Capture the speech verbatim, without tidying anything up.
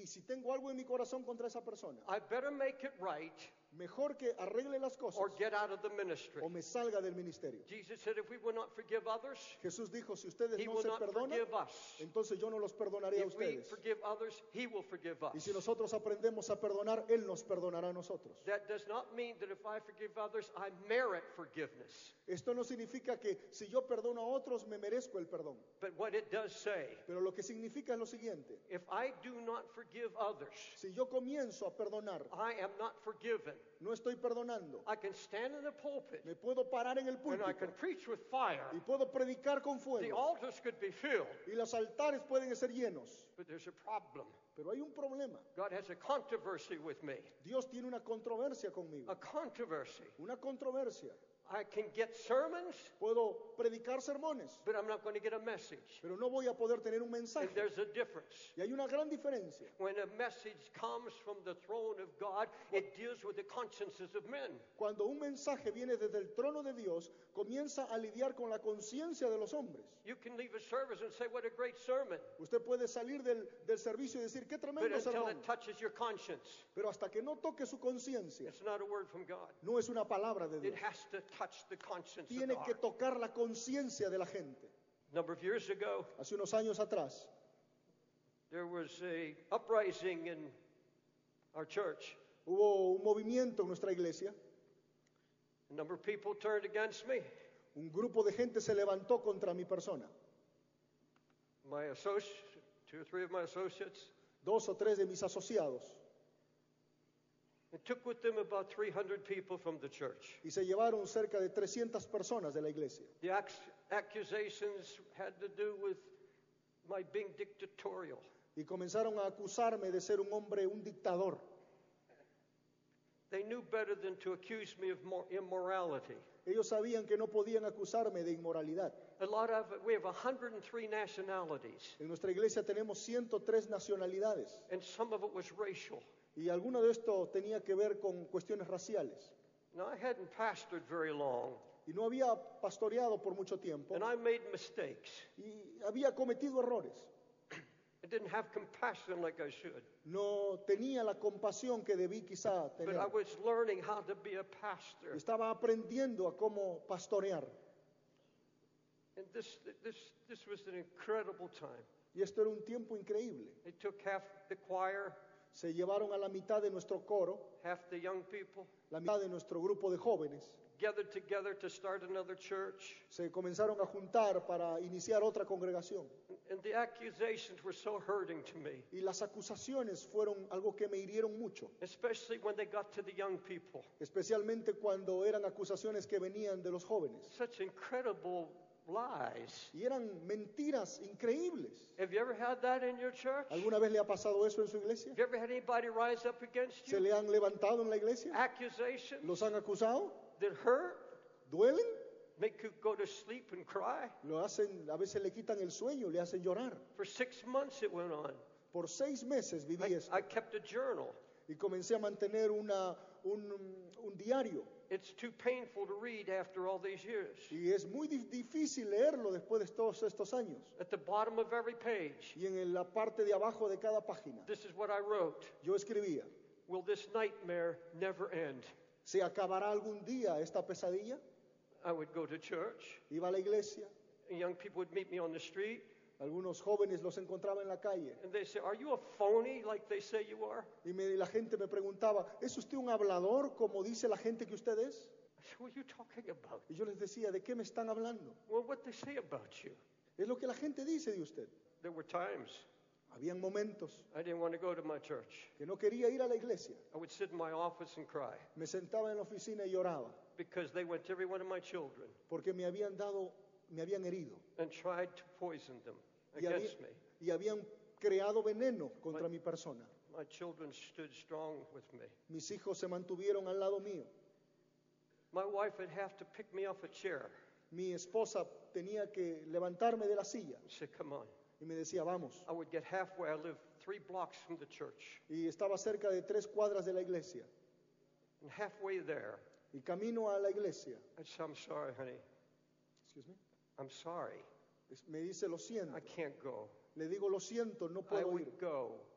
y si tengo algo en mi corazón contra esa persona, I better make it right mejor que arregle las cosas or get out of the ministry. o me salga del ministerio. Jesus said, if we will not forgive others, Jesús dijo, si ustedes He no will se not perdonan, forgive us. entonces yo no los perdonaré a If we ustedes. forgive others, He will forgive Y us. si nosotros aprendemos a perdonar, Él nos perdonará a nosotros. That does not mean that if I forgive others, I merit forgiveness. Esto no significa que si yo perdono a otros, me merezco el perdón. But what it does say, Pero lo que significa es lo siguiente. if I do not forgive others, Si yo comienzo a perdonar, I am not forgiven. no estoy perdonando. I can stand in the pulpit Me puedo parar en el and I can púlpito preach with fire. y puedo predicar con The fuego. altars could be filled, Y los altares pueden ser llenos. but there's a problem. Pero hay un problema. God has a controversy with me. Dios tiene una controversia conmigo. A controversy. Una controversia. I can get sermons, Puedo predicar sermones, but I'm not going to get a message. pero no voy a poder tener un And mensaje. there's a difference. Y hay una gran diferencia. When a message comes from the throne of God, it deals with the consciences of men. Cuando un mensaje viene desde el trono de Dios, comienza a lidiar con la conciencia de los hombres. You can leave a service and say, what a great sermon. Usted puede salir del, del servicio y decir, qué But tremendo until sermón. it touches your conscience, Pero hasta que no toque su conciencia, it's not a word from God. no es una palabra de It Dios. has to touch the conscience of Tiene que God. tocar la conciencia de la gente. A number of years ago, Hace unos años atrás, there was a uprising in our church. hubo un movimiento en nuestra iglesia. A number of people turned against me. Un grupo de gente se levantó contra mi persona. My associates, two or three of my associates, Dos o tres de mis asociados. and took with them about three hundred people from the church. Y se llevaron cerca de trescientas personas de la iglesia. The ac- accusations had to do with my being dictatorial. Y comenzaron a acusarme de ser un hombre, un dictador. They knew better than to accuse me of mor- immorality. Ellos sabían que no podían acusarme de inmoralidad. A lot of we have one hundred three nationalities, En nuestra iglesia tenemos ciento tres nacionalidades. and some of it was racial. Y alguno de esto tenía que ver con cuestiones raciales. Now I hadn't pastored very long, Y no había pastoreado por mucho tiempo. and I made mistakes. Y había cometido errores. I didn't have compassion like I should. No tenía la compasión que debí quizá But tener. I was learning how to be a pastor. Estaba aprendiendo a cómo pastorear. And this, this, this was an incredible time. Y esto era un tiempo increíble. They took half the choir, Se llevaron a la mitad de nuestro coro, half the young people, la mitad de nuestro grupo de jóvenes. gathered together to start another church. Se comenzaron a juntar para iniciar otra congregación. And the accusations were so hurting to me, Y las acusaciones fueron algo que me hirieron mucho, especially when they got to the young people. especialmente cuando eran acusaciones que venían de los jóvenes. Such incredible lies. Y eran mentiras increíbles. Have you ever had that in your church? Have ¿Alguna vez le ha pasado eso en su iglesia? you ever had anybody rise up against ¿Se you? le han levantado en la iglesia? Accusations ¿Los han acusado? that hurt, ¿Duelen? make you go to sleep and cry. Lo hacen, a veces le quitan el sueño, le hacen llorar. For six months it went on. Por seis meses viví I, esto I kept a journal. y comencé a mantener una, un, un diario. It's too painful to read after all these years. Y es muy di- difícil leerlo después de todos estos años. At the bottom of every page, Y en la parte de abajo de cada página, this is what I wrote. yo escribía, Will this nightmare never end? ¿se acabará algún día esta pesadilla? I would go to church. Iba a la iglesia, And young people would meet me on the street. algunos jóvenes los encontraba en la calle. And they say, are you a phony like they say you are? Y me- y la gente me preguntaba, ¿es usted un hablador como dice la gente que usted es? I said, what are you talking about? Y yo les decía, ¿de qué me están hablando? Well, what they say about you. Es lo que la gente dice de usted. There were times Habían momentos I didn't want to go to my church. que no quería ir a la iglesia. I would sit in my office and cry Me sentaba en la oficina y lloraba because they went to every one of my children porque me habían dado, me habían herido and tried to poison them y, against habí- me. y habían creado veneno contra mi persona. My children stood strong with me. Mis hijos se mantuvieron al lado mío. My wife would have to pick me off a chair Mi esposa tenía que levantarme de la silla and say, come on. y me decía, vamos. I would get halfway. I lived three blocks from the church. Y estaba cerca de tres cuadras de la iglesia. And halfway there, Y camino a la iglesia. I'd say, I'm sorry, honey. Excuse me. I'm sorry. Me dice, lo siento. I can't go. Le digo, lo siento, no I puedo ir. would go.